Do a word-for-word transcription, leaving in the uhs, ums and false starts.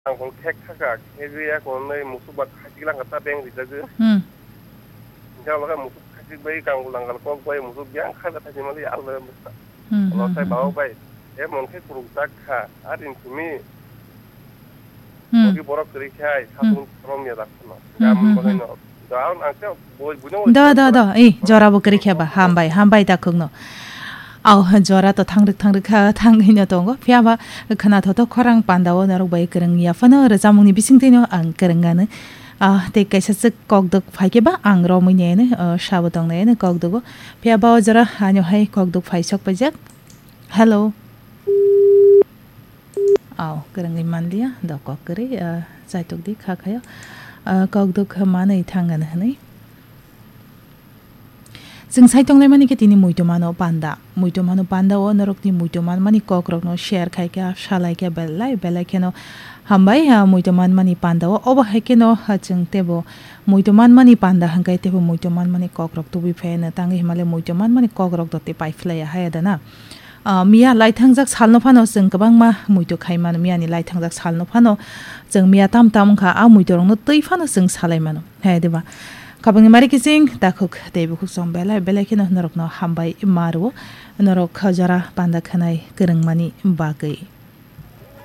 Angkol kek kakak, hegia konai musuh bat kasih lang kata beng di jaga. Hmm. Kalau kan musuh kasih bayi kang ulang kalau kau bayi musuh biang kan kata cuma lihat Allah mesti. Hmm. Kalau saya Hmm. bawa bayi, ya mungkin kurang tak ha, ada ini. Hmm. Bagi borok kerja, satu rom ya tak sama. Hmm. Kamu Hmm. bagai no, daun angkel boy punya. 다, 다, 다. 이 저라 보그리 켜봐. 한바이 한바이 다 극노. 아우 저라 또 탕득 탕득 하 탕이냐 동거. 피아바 그나 더더 커랑 반다워 나로 바이 그런 야 파너 자몽니 비싱테뇨 안 그런 가는 아 데까서 꼭독 파이게바 안 로미네네 어 샤보동네네 꼭독고 피아바 저라 아뇨 하이 꼭독 파이석 바작. 헬로. 아우 그런 게 만디야. 더 꼭그리 어 자이톡디 카카요. 어 꼭독 만의 탕은 하네. Sing saitong na mani kitini muito mano panda muito mano panda o narok ni muito man mani kokrok no share kai ka shalai ka belai belai keno hambai ha muito man mani panda o oba hekeno ha chung tebo muito man mani panda hangai tebo muito man mani kokrok to bi fe na tangi himale muito man mani kokrok to te pai flaya ha dana mia lai thangjak salno phano sing kabang ma muito khai man mia ni lai thangjak salno phano jeng mia tam tam kha a muito rong no tei phano sing salai mano ha deba kabang mari kising takuk debu kusong bela bela kino norok no hambai maru norok khajara panda khanai kereng mani bagai